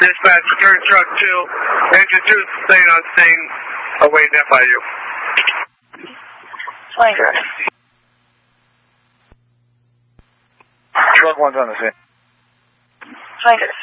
Dispatch, return truck 2, engine 2, sustained on scene, awaiting FIU. Flanker. Truck 1's on the scene. Flanker.